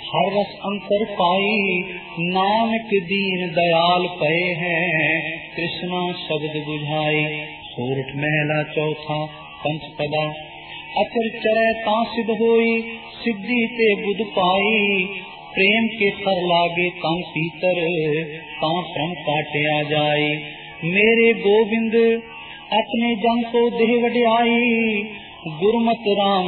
हर रस अंतर पाई नानक दीन दयाल पए हैं कृष्णा शब्द बुझाई। सोरठ महला चौथा पंचपदा अचर चरै ता सिद्ध होई सिद्धि ते बुध पाई। प्रेम के फर लागे तन सीतर ता भ्रम काटिया जाए। मेरे गोविंद अपने जन को देह वड्याई गुरमत राम